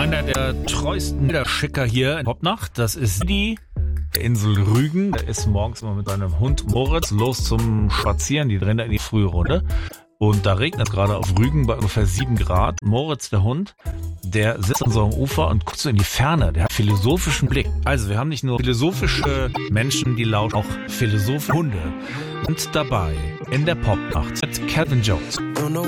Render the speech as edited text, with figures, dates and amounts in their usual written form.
Einer der treuesten Schicker hier in Popnacht, das ist die Insel Rügen. Der ist morgens immer mit seinem Hund Moritz los zum Spazieren. Die rennen in die Frührunde. Und da regnet es gerade auf Rügen bei ungefähr 7 Grad. Moritz, der Hund, der sitzt an so einem Ufer und guckt so in die Ferne. Der hat philosophischen Blick. Also wir haben nicht nur philosophische Menschen, die lauschen, auch philosophische Hunde. Und dabei in der Popnacht mit Calvin Jones.